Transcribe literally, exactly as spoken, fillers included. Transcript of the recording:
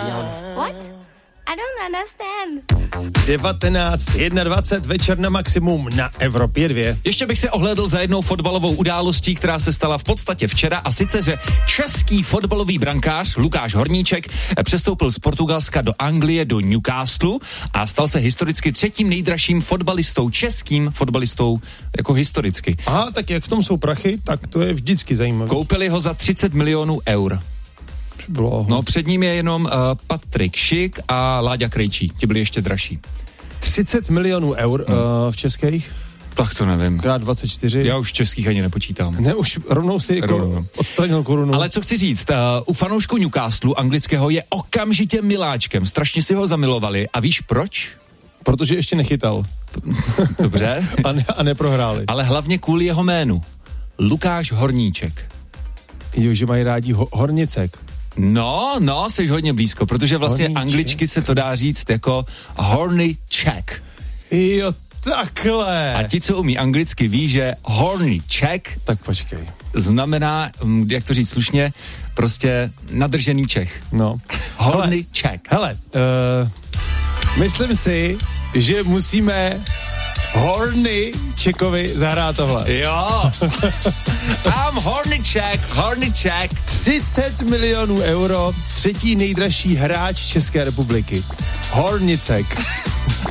Zion. What? I don't understand. devatenáct dvacet jedna večer na maximum na Evropě dva. Ještě bych se ohlédl za jednou fotbalovou událostí, která se stala v podstatě včera, a sice, že český fotbalový brankář Lukáš Horníček přestoupil z Portugalska do Anglie, do Newcastlu a stal se historicky třetím nejdražším fotbalistou, českým fotbalistou jako historicky. Aha, tak jak v tom jsou prachy, tak to je vždycky zajímavé. Koupili ho za třicet milionů eur. Bylo. No, před ním je jenom uh, Patrik Šik a Láďa Krejčí. Ti byli ještě dražší. třicet milionů eur hmm. uh, v českých? Tak to nevím. Krát dvacet čtyři. Já už českých ani nepočítám. Ne, už rovnou si jako rovnou. Odstranil korunu. Ale co chci říct, uh, u fanoušků Newcastlu anglického je okamžitě miláčkem. Strašně si ho zamilovali. A víš proč? Protože ještě nechytal. Dobře. a, ne, a neprohráli. Ale hlavně kvůli jeho jménu. Lukáš Horníček. Jo, že mají rádi ho- Hornicek. No, no, jsi hodně blízko, protože vlastně Horníček. angličky se to dá říct jako horny check. Jo, takhle. A ti, co umí anglicky, ví, že horny check tak počkej. znamená, jak to říct slušně, prostě nadržený Čech. No. Horny check. Hele, uh, myslím si, že musíme Horny Čekovi zahrát tohle. Jo. I'm horny check, horny check. třicet milionů euro, třetí nejdražší hráč České republiky. Hornicek.